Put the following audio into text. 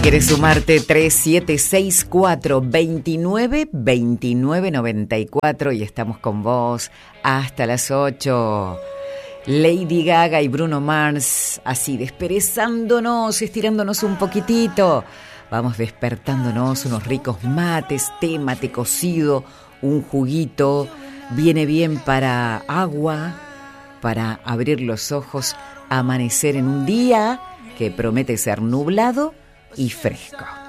quieres sumarte, 3764-292994 y estamos con vos hasta las 8. Lady Gaga y Bruno Mars, así desperezándonos, estirándonos un poquitito. Vamos despertándonos, unos ricos mates, té, mate cocido, un juguito. Viene bien para agua, para abrir los ojos, amanecer en un día que promete ser nublado y fresco.